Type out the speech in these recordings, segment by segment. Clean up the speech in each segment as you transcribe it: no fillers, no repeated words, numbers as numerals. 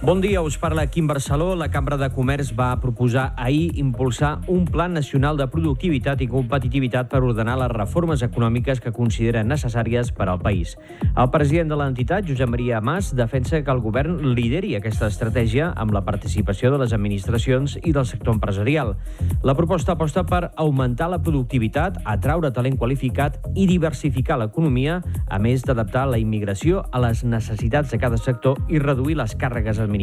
Bon dia, us parla Quim Barceló. La Cambra de Comerç va proposar ahir impulsar un Pla Nacional de Productivitat i Competitivitat per ordenar les reformes econòmiques que consideren necessàries per al país. El president de l'entitat, Josep Maria Mas, defensa que el govern lideri aquesta estratègia amb la participació de les administracions i del sector empresarial. La proposta aposta per augmentar la productivitat, atraure talent qualificat i diversificar l'economia, a més d'adaptar la immigració a les necessitats de cada sector i reduir les càrregues administratives.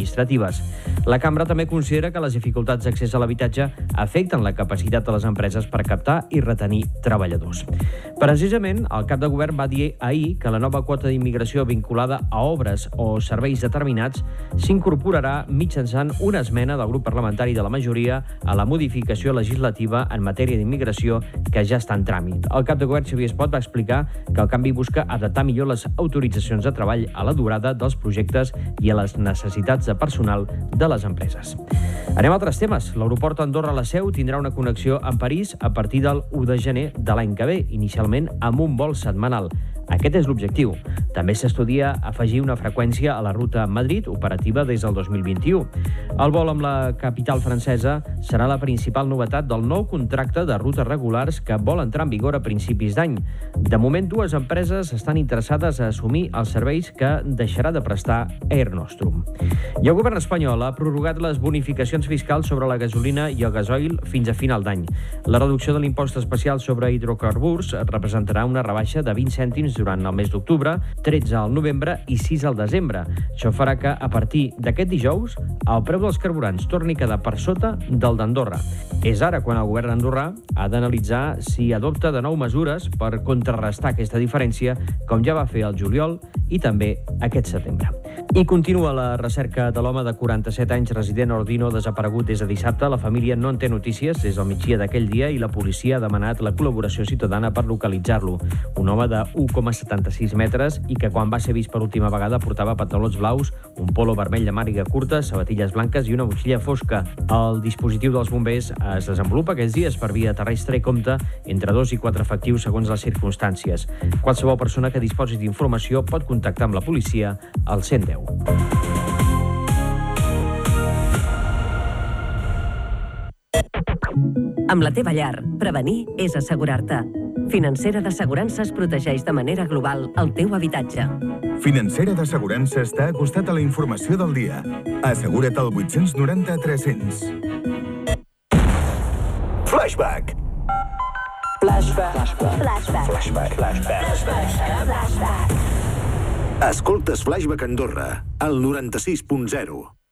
La Cambra també considera que les dificultats d'accés a l'habitatge afecten la capacitat de les empreses per captar i retenir treballadors. Precisament, el cap de govern va dir ahir que la nova quota d'immigració vinculada a obres o serveis determinats s'incorporarà mitjançant una esmena del grup parlamentari de la majoria a la modificació legislativa en matèria d'immigració que ja està en tràmit. El cap de govern, Xavier Espot, va explicar que el canvi busca adaptar millor les autoritzacions de treball a la durada dels projectes i a les necessitats de personal de les empreses. Anem a altres temes. L'aeroport Andorra-La Seu tindrà una connexió amb París a partir del 1 de gener de l'any que ve, inicialment amb un vol setmanal. Aquest és l'objectiu. També s'estudia afegir una freqüència a la ruta Madrid, operativa des del 2021. El vol amb la capital francesa serà la principal novetat del nou contracte de rutes regulars que vol entrar en vigor a principis d'any. De moment, dues empreses estan interessades a assumir els serveis que deixarà de prestar Air Nostrum. I el govern espanyol ha prorrogat les bonificacions fiscals sobre la gasolina i el gasoil fins a final d'any. La reducció de l'impost especial sobre hidrocarburs representarà una rebaixa de 20 cèntims durant el mes d'octubre, 13 al novembre i 6 al desembre. Això farà que, a partir d'aquest dijous, el preu dels carburants torni a quedar per sota del d'Andorra. És ara quan el govern andorrà ha d'analitzar si adopta de nou mesures per contrarrestar aquesta diferència, com ja va fer el juliol i també aquest setembre. I continua la recerca de l'home de 47 anys resident a Ordino desaparegut des de dissabte. La família no en té notícies des del migdia d'aquell dia i la policia ha demanat la col·laboració ciutadana per localitzar-lo. Un home de 1,76 metres i que quan va ser vist per última vegada portava pantalons blaus, un polo vermell de màniga curta, sabatilles blanques i una motxilla fosca. El dispositiu dels bombers es desenvolupa aquests dies per via terrestre i compta entre 2 i 4 efectius segons les circumstàncies. Qualsevol persona que disposi d'informació pot contactar amb la policia al 110. Amb la teva llar, prevenir és assegurar-te. Financera d'Assegurances protegeix de manera global el teu habitatge. Financera d'Assegurances t'ha acostat a la informació del dia. Assegura't al 890 300. Flashback. Flashback. Flashback. Flashback. Flashback. Escoltes Flashback Andorra, al 96.0.